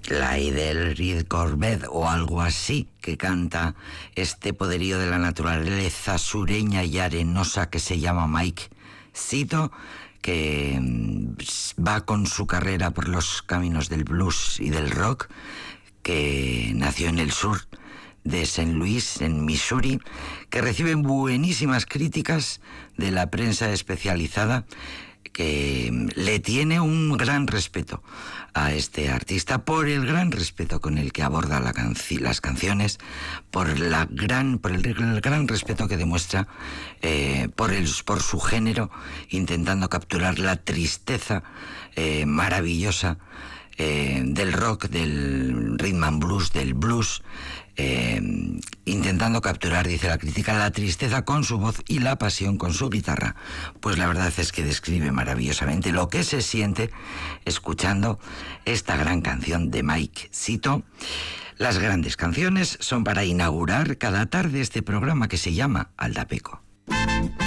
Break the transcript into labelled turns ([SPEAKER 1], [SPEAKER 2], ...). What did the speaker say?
[SPEAKER 1] la Edelrid Corbett o algo así, que canta este poderío de la naturaleza sureña y arenosa que se llama Mike Sito, que va con su carrera por los caminos del blues y del rock, que nació en el sur de St. Louis, en Missouri, que recibe buenísimas críticas de la prensa especializada, que le tiene un gran respeto a este artista por el gran respeto con el que aborda las canciones, por el gran respeto que demuestra por su género, intentando capturar la tristeza maravillosa del rock, del rhythm and blues, del blues, intentando capturar, dice la crítica, la tristeza con su voz y la pasión con su guitarra. Pues la verdad es que describe maravillosamente lo que se siente escuchando esta gran canción de Mike Sito. Las grandes canciones son para inaugurar cada tarde este programa que se llama Aldapeco.